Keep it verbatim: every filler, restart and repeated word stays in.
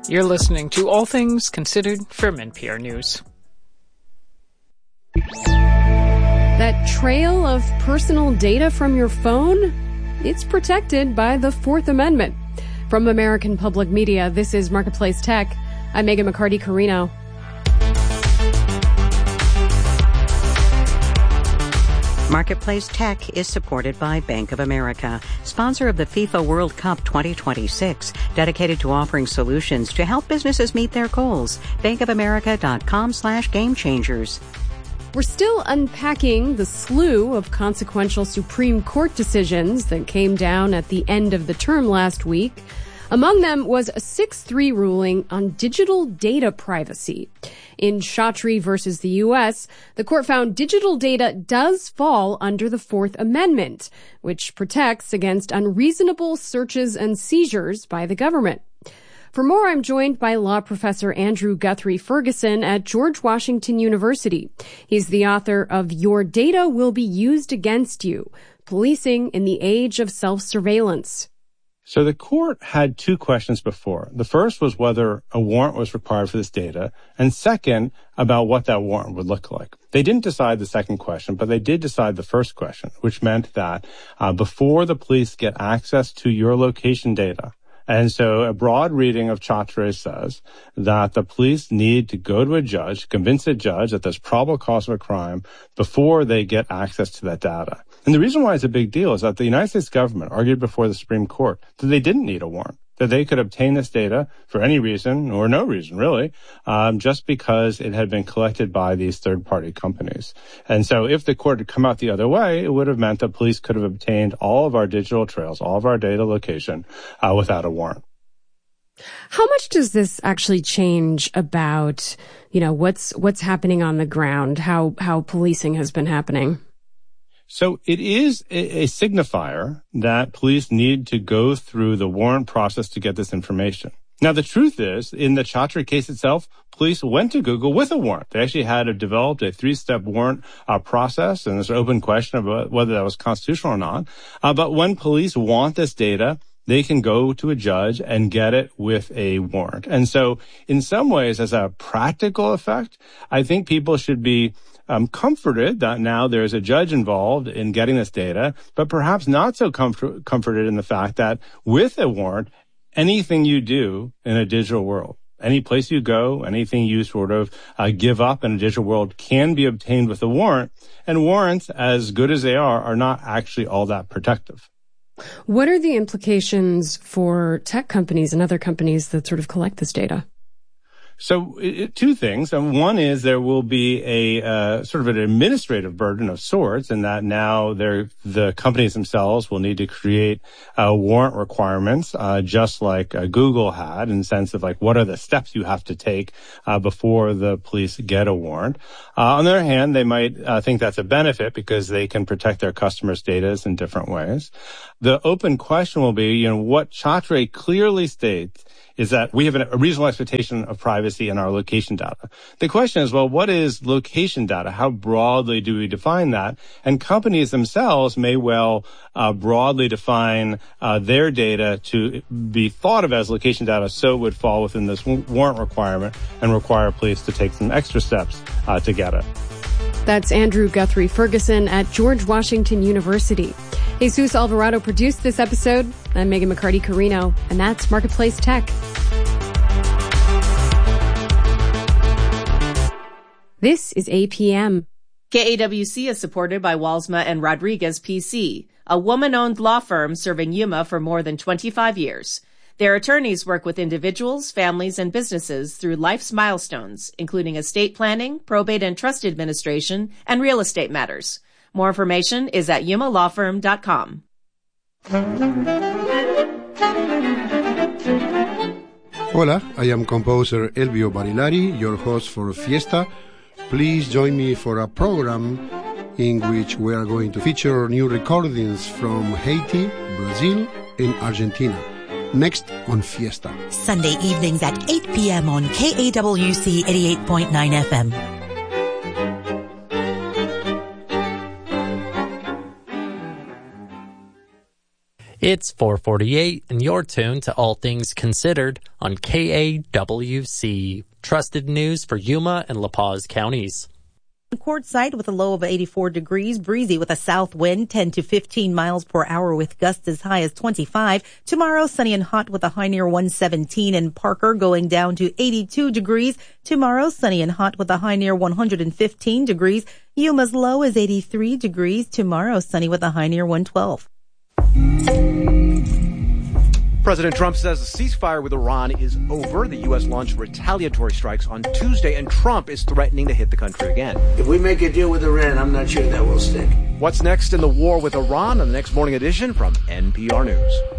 You're listening to All Things Considered from N P R News. That trail of personal data from your phone, it's protected by the Fourth Amendment. From American Public Media, this is Marketplace Tech. I'm Megan McCarty-Carino. Marketplace Tech is supported by Bank of America, sponsor of the FIFA World Cup twenty twenty-six, dedicated to offering solutions to help businesses meet their goals. bankofamerica.com slash game changers. We're still unpacking the slew of consequential Supreme Court decisions that came down at the end of the term last week. Among them was a six three ruling on digital data privacy. In Chaudhry versus the U S, the court found digital data does fall under the Fourth Amendment, which protects against unreasonable searches and seizures by the government. For more, I'm joined by law professor Andrew Guthrie Ferguson at George Washington University. He's the author of Your Data Will Be Used Against You, Policing in the Age of Self-Surveillance. So the court had two questions before. The first was whether a warrant was required for this data, and second, about what that warrant would look like. They didn't decide the second question, but they did decide the first question, which meant that uh, before the police get access to your location data, and so a broad reading of Chaudhry says that the police need to go to a judge, convince a judge that there's probable cause of a crime before they get access to that data. And the reason why it's a big deal is that the United States government argued before the Supreme Court that they didn't need a warrant, that they could obtain this data for any reason or no reason, really, um, just because it had been collected by these third-party companies. And so if the court had come out the other way, it would have meant that police could have obtained all of our digital trails, all of our data location, uh, without a warrant. How much does this actually change about, you know, what's what's happening on the ground, how how policing has been happening? So it is a, a signifier that police need to go through the warrant process to get this information. Now, the truth is, in the Chaudhry case itself, police went to Google with a warrant. They actually had a, developed a three-step warrant uh, process, and there's an open question about whether that was constitutional or not. Uh, but when police want this data, they can go to a judge and get it with a warrant. And so in some ways, as a practical effect, I think people should be um, comforted that now there's a judge involved in getting this data, but perhaps not so comfort- comforted in the fact that with a warrant, anything you do in a digital world, any place you go, anything you sort of uh, give up in a digital world can be obtained with a warrant. And warrants, as good as they are, are not actually all that protective. What are the implications for tech companies and other companies that sort of collect this data? So it, two things. Um, one is there will be a uh, sort of an administrative burden of sorts, in that now the companies themselves will need to create uh, warrant requirements, uh, just like uh, Google had, in the sense of like what are the steps you have to take uh, before the police get a warrant. Uh, on the other hand, they might uh, think that's a benefit because they can protect their customers' data in different ways. The open question will be, you know, what Chaudhry clearly states is that we have a reasonable expectation of privacy in our location data. The question is, well, what is location data? How broadly do we define that? And companies themselves may well uh, broadly define uh, their data to be thought of as location data, so it would fall within this warrant requirement and require police to take some extra steps uh, to get it. That's Andrew Guthrie Ferguson at George Washington University. Jesus Alvarado produced this episode. I'm Megan McCarty-Carino, and that's Marketplace Tech. This is A P M. K A W C is supported by Walsma and Rodriguez P C, a woman-owned law firm serving Yuma for more than twenty-five years. Their attorneys work with individuals, families, and businesses through life's milestones, including estate planning, probate and trust administration, and real estate matters. More information is at yuma law firm dot com. Hola, I am composer Elvio Barilari, your host for Fiesta. Please join me for a program in which we are going to feature new recordings from Haiti, Brazil, and Argentina. Next on Fiesta. Sunday evenings at eight p.m. on K A W C eighty-eight point nine F M. It's four forty-eight, and you're tuned to All Things Considered on K A W C. Trusted news for Yuma and La Paz counties. Quartzsite with a low of eighty-four degrees, breezy with a south wind ten to fifteen miles per hour with gusts as high as twenty-five. Tomorrow, sunny and hot with a high near one seventeen, and Parker going down to eighty-two degrees. Tomorrow, sunny and hot with a high near one hundred fifteen degrees. Yuma's low is eighty-three degrees. Tomorrow, sunny with a high near one twelve. President Trump says the ceasefire with Iran is over. The U S launched retaliatory strikes on Tuesday, and Trump is threatening to hit the country again. If we make a deal with Iran, I'm not sure that will stick. What's next in the war with Iran on the next Morning Edition from N P R News.